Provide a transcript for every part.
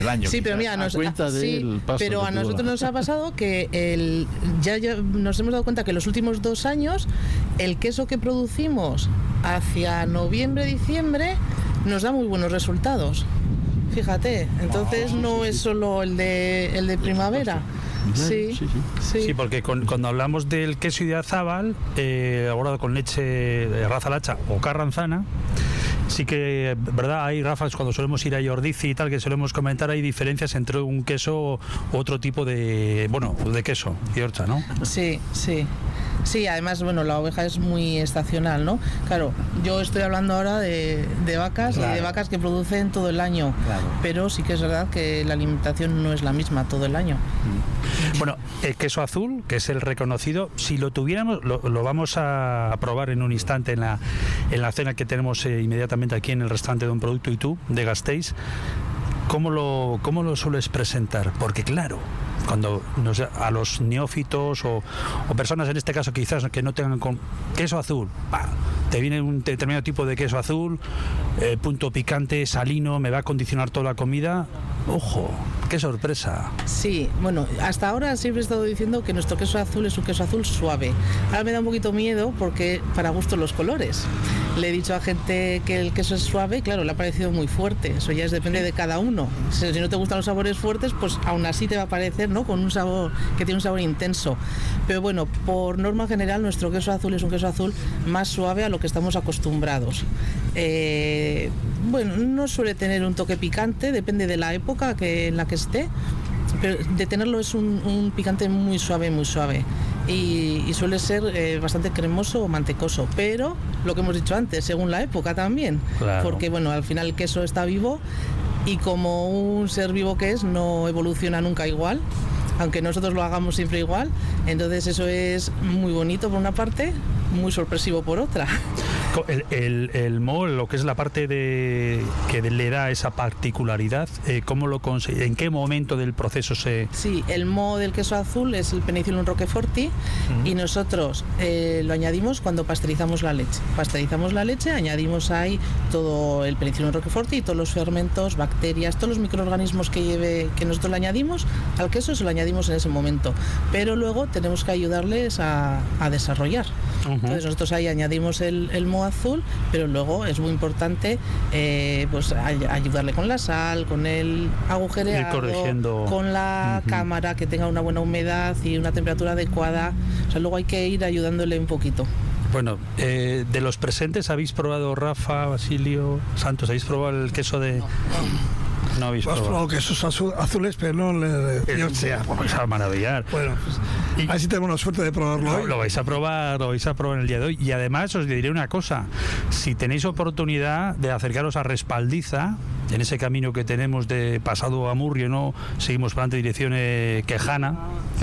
el año. Sí, pero mira, pero a nosotros nos ha pasado que ya nos hemos dado cuenta que en los últimos 2 años el queso que producimos hacia noviembre, diciembre nos da muy buenos resultados. Fíjate, entonces no es solo el de primavera. Sí, porque cuando hablamos del queso Idiazábal, elaborado con leche de raza lacha o carranzana, sí que, ¿verdad? Hay, Rafa, cuando solemos ir a Yordici y tal, que solemos comentar, hay diferencias entre un queso u otro tipo de queso y horcha, ¿no? Sí, además, bueno, la oveja es muy estacional, ¿no? Claro, yo estoy hablando ahora de vacas, claro, y de vacas que producen todo el año, claro, pero sí que es verdad que la alimentación no es la misma todo el año. Bueno, el queso azul, que es el reconocido, si lo tuviéramos, lo vamos a probar en un instante en la cena que tenemos inmediatamente aquí en el restaurante de Un Producto y Tú, de Gasteiz. ¿Cómo lo sueles presentar? Porque claro, cuando a los neófitos o personas en este caso quizás que no tengan con queso azul, te viene un determinado tipo de queso azul, punto picante, salino, me va a condicionar toda la comida. ¡Ojo! ¡Qué sorpresa! Sí, bueno, hasta ahora siempre he estado diciendo que nuestro queso azul es un queso azul suave. Ahora me da un poquito miedo porque para gusto los colores. Le he dicho a gente que el queso es suave, claro, le ha parecido muy fuerte. Eso ya depende de cada uno. Si no te gustan los sabores fuertes, pues aún así te va a parecer, ¿no?, con un sabor que tiene un sabor intenso. Pero bueno, por norma general, nuestro queso azul es un queso azul más suave a lo que estamos acostumbrados. Bueno, no suele tener un toque picante, depende de la época en la que esté, pero de tenerlo es un picante muy suave y suele ser bastante cremoso o mantecoso, pero lo que hemos dicho antes, según la época también, claro, porque bueno, al final el queso está vivo y como un ser vivo que es, no evoluciona nunca igual, aunque nosotros lo hagamos siempre igual. Entonces eso es muy bonito por una parte, muy sorpresivo por otra. El moho, lo que es la parte que le da esa particularidad, ¿cómo lo consigue? ¿En qué momento del proceso se...? Sí, el moho del queso azul es el Penicillium roqueforti, y nosotros lo añadimos cuando pasteurizamos la leche. Pasteurizamos la leche, añadimos ahí todo el Penicillium roqueforti y todos los fermentos, bacterias, todos los microorganismos que nosotros le añadimos al queso, se lo añadimos en ese momento. Pero luego tenemos que ayudarles a desarrollar. Entonces nosotros ahí añadimos el moho azul, pero luego es muy importante pues ayudarle con la sal, con el agujereado, con la cámara, que tenga una buena humedad y una temperatura adecuada. O sea, luego hay que ir ayudándole un poquito. Bueno, de los presentes, ¿habéis probado, Rafa, Basilio, Santos, habéis probado el queso de...? No habéis probado quesos azules, pero no le vamos a maravillar. Bueno, pues, a ver si tenemos la suerte de probarlo hoy. Lo vais a probar en el día de hoy. Y además os diré una cosa: si tenéis oportunidad de acercaros a Respaldiza, en ese camino que tenemos de pasado a Murrio, ¿no?, seguimos para adelante dirección Quejana,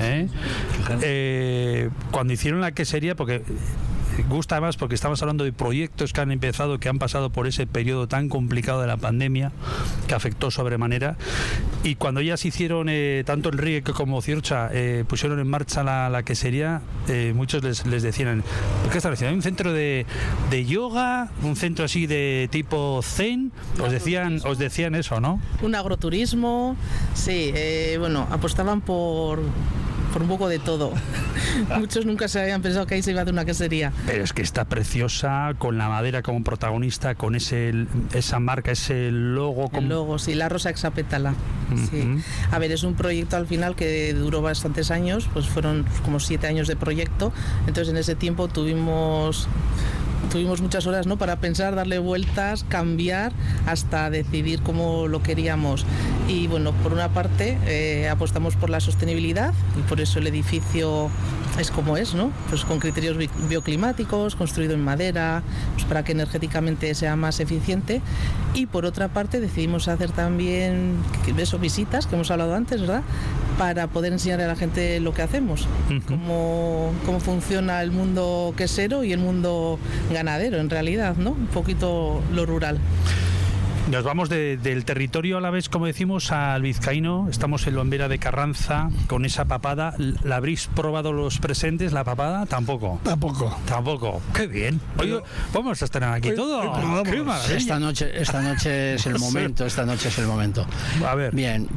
cuando hicieron la quesería, porque gusta más porque estamos hablando de proyectos que han empezado, que han pasado por ese periodo tan complicado de la pandemia que afectó sobremanera, y cuando ellas hicieron tanto el Rigue como Ciorcha pusieron en marcha la quesería, muchos les decían: ¿qué están haciendo? ¿Hay un centro de yoga? ¿Un centro así de tipo zen? Os decían eso, ¿no? Un agroturismo, sí, bueno, apostaban por un poco de todo. Muchos nunca se habían pensado que ahí se iba a hacer una quesería. Pero es que está preciosa, con la madera como protagonista, con esa marca, ese logo. El logo, sí, la rosa hexapétala. Sí. A ver, es un proyecto al final que duró bastantes años, pues fueron como 7 años de proyecto. Entonces en ese tiempo tuvimos muchas horas, ¿no?, para pensar, darle vueltas, cambiar, hasta decidir cómo lo queríamos. Y bueno, por una parte apostamos por la sostenibilidad, y por eso el edificio es como es, ¿no?, pues con criterios bioclimáticos, construido en madera, pues para que energéticamente sea más eficiente. Y por otra parte decidimos hacer también visitas, que hemos hablado antes, ¿verdad?, para poder enseñar a la gente lo que hacemos, cómo funciona el mundo quesero y el mundo ganadero, en realidad, ¿no?, un poquito lo rural. Nos vamos del territorio a la vez, como decimos, al vizcaíno. Estamos en Lombera de Carranza con esa papada. ¿La habréis probado los presentes, la papada? Tampoco. Tampoco. Qué bien. Oye, vamos a estar aquí todo. Qué maravilla. Esta noche es el momento. A ver. Bien.